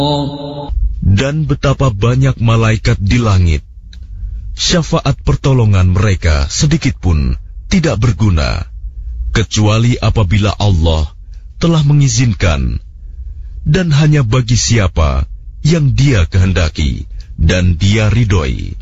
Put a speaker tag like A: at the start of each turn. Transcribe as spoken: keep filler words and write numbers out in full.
A: Dan betapa banyak malaikat di langit, syafaat pertolongan mereka sedikit pun tidak berguna, kecuali apabila Allah telah mengizinkan, dan hanya bagi siapa yang Dia kehendaki dan Dia ridhoi.